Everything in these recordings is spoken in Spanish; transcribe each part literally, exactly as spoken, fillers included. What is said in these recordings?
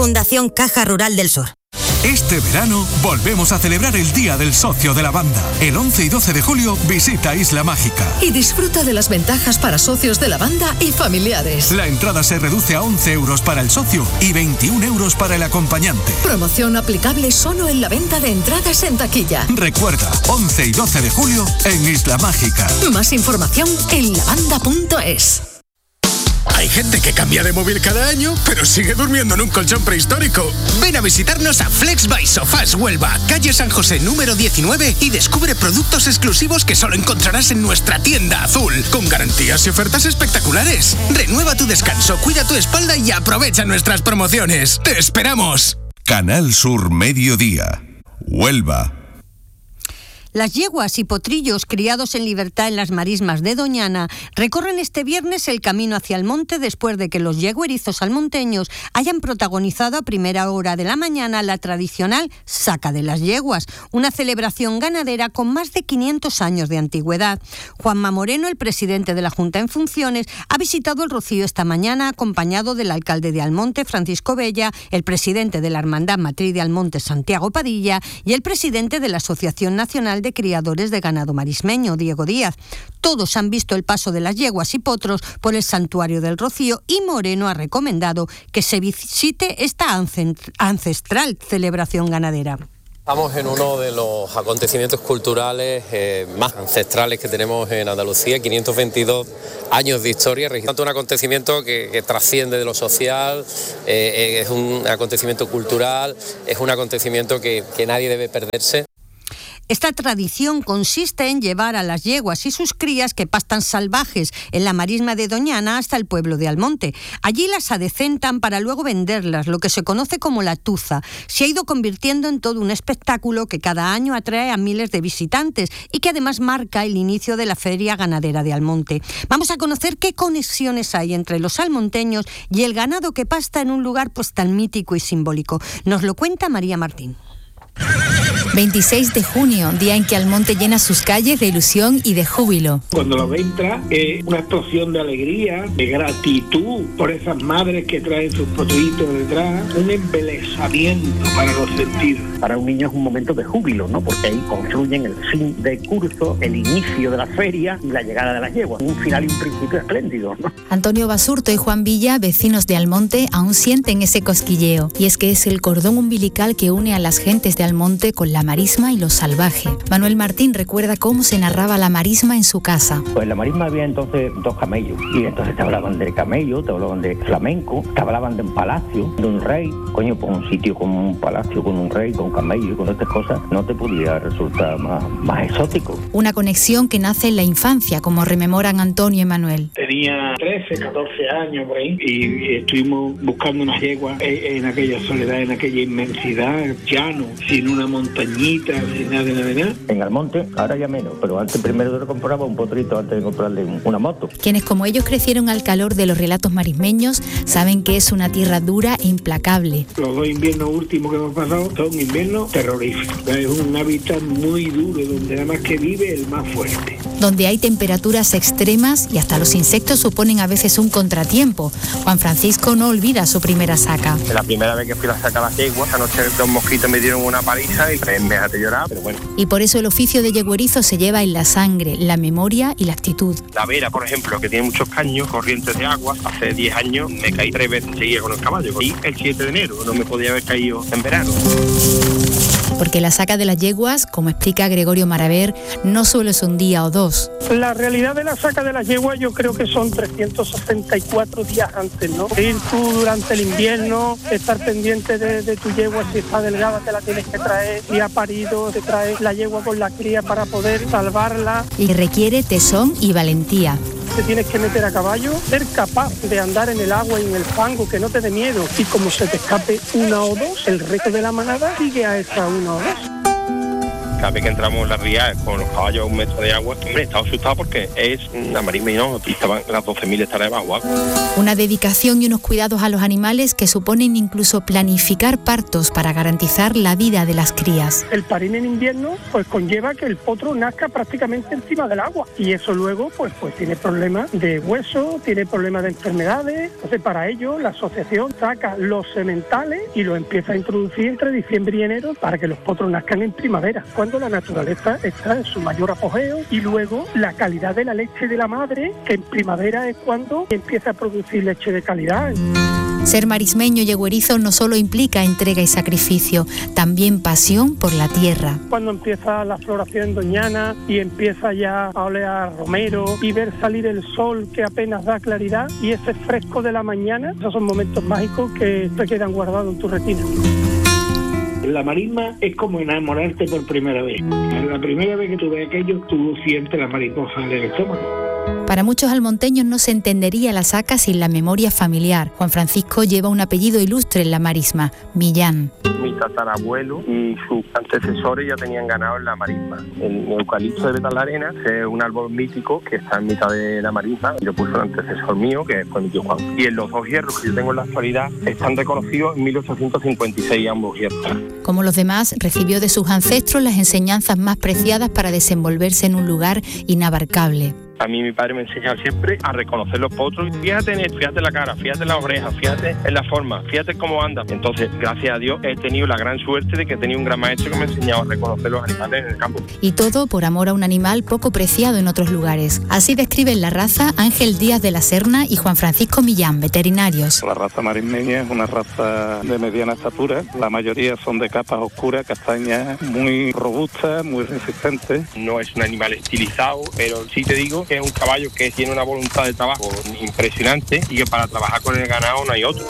Fundación Caja Rural del Sur. Este verano volvemos a celebrar el Día del Socio de la Banda. El once y doce de julio visita Isla Mágica. Y disfruta de las ventajas para socios de la banda y familiares. La entrada se reduce a once euros para el socio y veintiún euros para el acompañante. Promoción aplicable solo en la venta de entradas en taquilla. Recuerda, once y doce de julio en Isla Mágica. Más información en lavanda punto es. Hay gente que cambia de móvil cada año, pero sigue durmiendo en un colchón prehistórico. Ven a visitarnos a Flex by Sofás Huelva, calle San José número diecinueve, y descubre productos exclusivos que solo encontrarás en nuestra tienda azul, con garantías y ofertas espectaculares. Renueva tu descanso, cuida tu espalda y aprovecha nuestras promociones. ¡Te esperamos! Canal Sur Mediodía, Huelva. Las yeguas y potrillos criados en libertad en las marismas de Doñana recorren este viernes el camino hacia el monte después de que los yeguerizos salmonteños hayan protagonizado a primera hora de la mañana la tradicional Saca de las Yeguas, una celebración ganadera con más de quinientos años de antigüedad. Juanma Moreno, el presidente de la Junta en funciones, ha visitado el Rocío esta mañana acompañado del alcalde de Almonte, Francisco Bella, el presidente de la Hermandad Matriz de Almonte, Santiago Padilla, y el presidente de la Asociación Nacional de Criadores de Ganado Marismeño, Diego Díaz. Todos han visto el paso de las yeguas y potros por el Santuario del Rocío y Moreno ha recomendado que se visite esta ancestral celebración ganadera. Estamos en uno de los acontecimientos culturales eh, más ancestrales que tenemos en Andalucía, quinientos veintidós años de historia, registrando un acontecimiento que, que trasciende de lo social, eh, es un acontecimiento cultural, es un acontecimiento que, que nadie debe perderse. Esta tradición consiste en llevar a las yeguas y sus crías que pastan salvajes en la marisma de Doñana hasta el pueblo de Almonte. Allí las adecentan para luego venderlas, lo que se conoce como la tuza. Se ha ido convirtiendo en todo un espectáculo que cada año atrae a miles de visitantes y que además marca el inicio de la Feria Ganadera de Almonte. Vamos a conocer qué conexiones hay entre los almonteños y el ganado que pasta en un lugar pues tan mítico y simbólico. Nos lo cuenta María Martín. veintiséis de junio, día en que Almonte llena sus calles de ilusión y de júbilo. Cuando lo entra es una explosión de alegría, de gratitud por esas madres que traen sus potritos detrás, un embelesamiento para los sentidos. Para un niño es un momento de júbilo, ¿no? Porque ahí construyen el fin de curso, el inicio de la feria y la llegada de las yeguas. Un final y un principio espléndido, ¿no? Antonio Basurto y Juan Villa, vecinos de Almonte, aún sienten ese cosquilleo. Y es que es el cordón umbilical que une a las gentes de Almonte con la marisma y lo salvaje. Manuel Martín recuerda cómo se narraba la marisma en su casa. Pues en la marisma había entonces dos camellos, y entonces te hablaban del camello, te hablaban de flamenco, te hablaban de un palacio, de un rey. Coño, pues un sitio con un palacio, con un rey, con un camello y con estas cosas, no te podía resultar más, más exótico. Una conexión que nace en la infancia, como rememoran Antonio y Manuel. Tenía trece, catorce años por ahí, y estuvimos buscando unas yeguas en, en aquella soledad, en aquella inmensidad, llano, sin una montañita, sin nada de nada de nada. En Almonte, ahora ya menos, pero antes primero yo compraba un potrito antes de comprarle una moto. Quienes como ellos crecieron al calor de los relatos marismeños saben que es una tierra dura e implacable. Los dos inviernos últimos que hemos pasado son inviernos terroríficos. Es un hábitat muy duro donde nada más que vive el más fuerte. Donde hay temperaturas extremas y hasta los insectos suponen a veces un contratiempo. Juan Francisco no olvida su primera saca. La primera vez que fui a sacar las yeguas, anoche dos mosquitos me dieron una paliza y me dejaste llorar, pero bueno. Y por eso el oficio de yeguerizo se lleva en la sangre, la memoria y la actitud. La Vera, por ejemplo, que tiene muchos caños, corrientes de agua, hace diez años me caí tres veces seguidas con el caballo. Y el siete de enero, no me podía haber caído en verano. Porque la saca de las yeguas, como explica Gregorio Maraver, no solo es un día o dos. La realidad de la saca de las yeguas yo creo que son trescientos sesenta y cuatro días antes, ¿no? Ir tú durante el invierno, estar pendiente de, de tu yegua, si está delgada te la tienes que traer, si ha parido te traes la yegua con la cría para poder salvarla. Y requiere tesón y valentía. Te tienes que meter a caballo, ser capaz de andar en el agua y en el fango, que no te dé miedo. Y como se te escape una o dos, el resto de la manada sigue a esa una o dos. Cada vez que entramos en la ría con los caballos a un metro de agua, hombre, estaba asustado porque es una marisma y no, y estaban las doce mil hectáreas bajo agua. Una dedicación y unos cuidados a los animales que suponen incluso planificar partos para garantizar la vida de las crías. El parir en invierno pues conlleva que el potro nazca prácticamente encima del agua y eso luego pues, pues tiene problemas de hueso, tiene problemas de enfermedades. Entonces para ello la asociación saca los sementales y los empieza a introducir entre diciembre y enero para que los potros nazcan en primavera, cuando la naturaleza está en su mayor apogeo, y luego la calidad de la leche de la madre, que en primavera es cuando empieza a producir leche de calidad. Ser marismeño yeguerizo no solo implica entrega y sacrificio, también pasión por la tierra. Cuando empieza la floración en Doñana y empieza ya a oler a romero y ver salir el sol que apenas da claridad y ese fresco de la mañana, esos son momentos mágicos que te quedan guardados en tu retina. La marisma es como enamorarte por primera vez. La primera vez que tú ves aquello, tú sientes la mariposa en el estómago. Para muchos almonteños no se entendería la saca sin la memoria familiar. Juan Francisco lleva un apellido ilustre en la marisma, Millán. Mi tatarabuelo y sus antecesores ya tenían ganado en la marisma. El eucalipto de Betalarena es un árbol mítico que está en mitad de la marisma. Yo puse un antecesor mío, que fue mi tío Juan. Y en los dos hierros que yo tengo en la actualidad están reconocidos en mil ochocientos cincuenta y seis ambos hierros. Como los demás, recibió de sus ancestros las enseñanzas más preciadas para desenvolverse en un lugar inabarcable. A mí mi padre me enseñaba siempre a reconocer los potros. Fíjate en esto, fíjate en la cara, fíjate en las orejas, fíjate en la forma, fíjate cómo anda. Entonces, gracias a Dios, he tenido la gran suerte de que tenía un gran maestro que me enseñaba a reconocer los animales en el campo. Y todo por amor a un animal poco preciado en otros lugares. Así describen la raza Ángel Díaz de la Serna y Juan Francisco Millán, veterinarios. La raza marismeña es una raza de mediana estatura. La mayoría son de capas oscuras, castañas, muy robustas, muy resistentes. No es un animal estilizado, pero sí te digo que es un caballo que tiene una voluntad de trabajo impresionante y que para trabajar con el ganado no hay otro.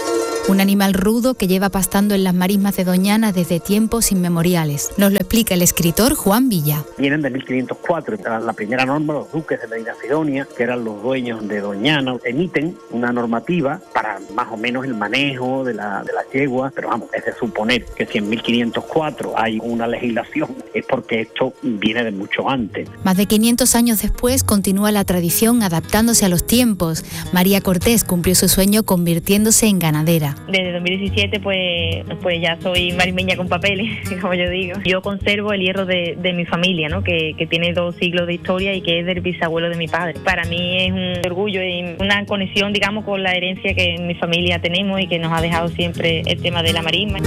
Un animal rudo que lleva pastando en las marismas de Doñana desde tiempos inmemoriales. Nos lo explica el escritor Juan Villa. Vienen de mil quinientos cuatro, la primera norma, los duques de Medina Sidonia, que eran los dueños de Doñana, emiten una normativa para más o menos el manejo de la, de las yeguas, pero vamos, es de suponer que si en mil quinientos cuatro hay una legislación es porque esto viene de mucho antes. Más de quinientos años después continúa la tradición adaptándose a los tiempos. María Cortés cumplió su sueño convirtiéndose en ganadera. Desde dos mil diecisiete pues, pues ya soy marismeña con papeles, como yo digo. Yo conservo el hierro de, de mi familia, ¿no? que, que tiene dos siglos de historia y que es del bisabuelo de mi padre. Para mí es un orgullo y una conexión, digamos, con la herencia que en mi familia tenemos y que nos ha dejado siempre el tema de la marisma.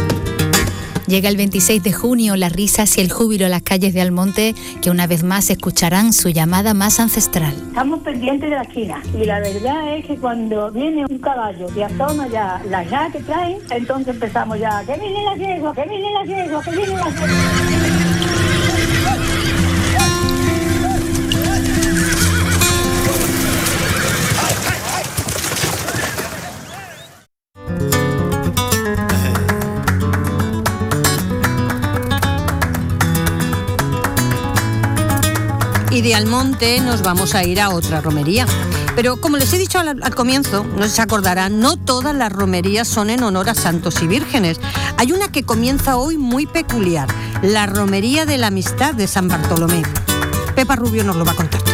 Llega el veintiséis de junio, las risas y el júbilo a las calles de Almonte, que una vez más escucharán su llamada más ancestral. Estamos pendientes de la esquina y la verdad es que cuando viene un caballo y asoma ya la ya que traen, entonces empezamos ya, que viene la yegua, que viene la yegua, que viene la yegua. Y de Almonte nos vamos a ir a otra romería. Pero como les he dicho al, al comienzo, no se acordarán, no todas las romerías son en honor a santos y vírgenes. Hay una que comienza hoy muy peculiar, la romería de la amistad de San Bartolomé. Pepa Rubio nos lo va a contar.